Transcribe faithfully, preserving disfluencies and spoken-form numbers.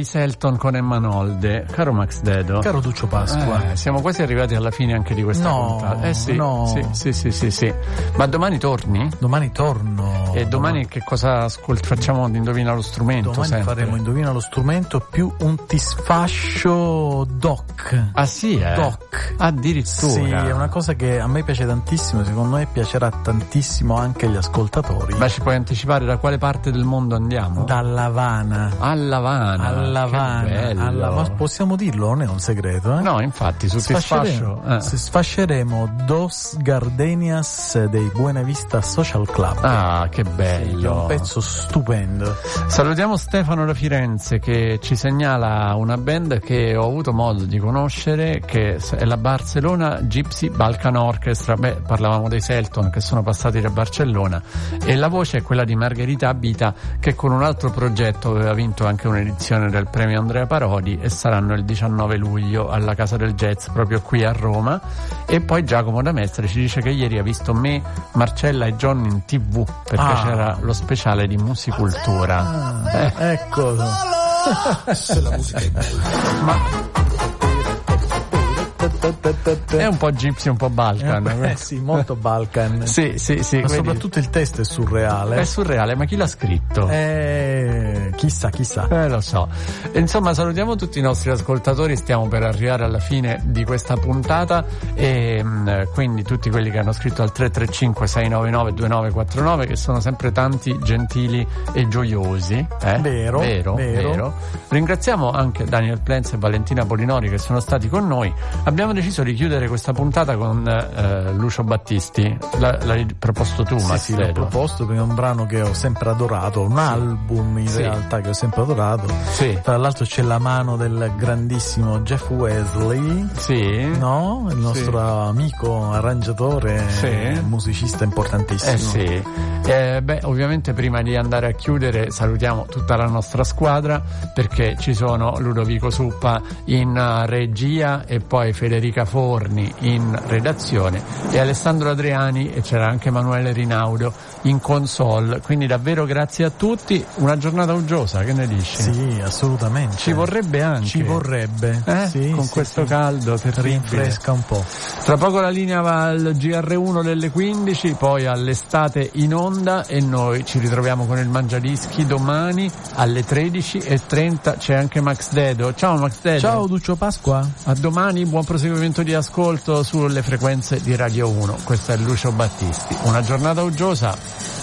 i Selton con Emma Nolde. Caro Max Dedo, caro Duccio Pasqua, eh, siamo quasi arrivati alla fine anche di questa no, puntata. Eh sì, no. sì, sì, sì, sì, sì. Ma domani torni? Domani torno. E domani che cosa ascolti? Facciamo Indovina lo strumento? Domani sempre. faremo Indovina lo strumento più un tisfascio doc. Ah sì, eh? Doc. Addirittura. Sì, è una cosa che a me piace tantissimo, secondo me piacerà tantissimo anche agli ascoltatori. Ma ci puoi anticipare da quale parte del mondo andiamo? Dall'Havana. All'Havana. All'Havana. Alla... Ma possiamo dirlo, non è un segreto, eh? No, infatti, sul tisfascio. Eh. Sfasceremo Dos Gardenias dei Buena Vista Social Club. Ah, che bello. Sì, è un pezzo stupendo. Salutiamo Stefano da Firenze che ci segnala una band che ho avuto modo di conoscere, che è la Barcellona Gypsy Balkan Orchestra. Beh, parlavamo dei Selton che sono passati da Barcellona, e la voce è quella di Margherita Abita, che con un altro progetto aveva vinto anche un'edizione del premio Andrea Parodi, e saranno il diciannove luglio alla Casa del Jazz proprio qui a Roma. E poi Giacomo da Mestre ci dice che ieri ha visto me, Marcella e John in tv perché ah. c'era lo speciale di Musicultura. Ah, eh. Eccolo. Se la musica è bella. Ma è un po' gypsy, un po' Balkan. Eh sì, molto Balkan. Sì, sì, sì. Ma soprattutto il testo è surreale. È surreale, ma chi l'ha scritto? Eh, chissà, chissà. Eh, lo so. Insomma, salutiamo tutti i nostri ascoltatori, stiamo per arrivare alla fine di questa puntata, e mh, quindi tutti quelli che hanno scritto al tre tre cinque sei nove nove due nove quattro nove, che sono sempre tanti, gentili e gioiosi. Eh? Vero, vero, vero. vero. Ringraziamo anche Daniel Plenz e Valentina Polinori che sono stati con noi. Abbiamo deciso di chiudere questa puntata con eh, Lucio Battisti. La, l'hai proposto tu, sì, Max sì, l'ho proposto perché è un brano che ho sempre adorato, un sì. album in sì. realtà che ho sempre adorato. Sì. Tra l'altro c'è la mano del grandissimo Jeff Wesley, sì. no? Il nostro sì. amico arrangiatore, sì. musicista importantissimo. Eh sì. Eh, beh, ovviamente prima di andare a chiudere salutiamo tutta la nostra squadra, perché ci sono Ludovico Suppa in uh, regia, e poi Federica Forni in redazione, e Alessandro Adriani, e c'era anche Emanuele Rinaudo in console. Quindi davvero grazie a tutti, una giornata uggiosa, che ne dici? Sì, assolutamente. Ci vorrebbe anche. Ci vorrebbe. Eh? Sì, con sì, questo sì. caldo terribile. Rinfresca un po'. Tra poco la linea va al G R uno delle quindici, poi all'estate in onda, e noi ci ritroviamo con il Mangiadischi domani alle tredici e trenta. C'è anche Max Dedo. Ciao Max Dedo. Ciao Duccio Pasqua. A domani, buon proseguimento di ascolto sulle frequenze di Radio uno. Questo è Lucio Battisti. Una giornata uggiosa.